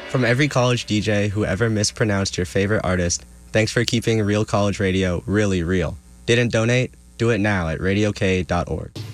From every college DJ who ever mispronounced your favorite artist, thanks for keeping Real College Radio really real. Didn't donate? Do it now at radiok.org.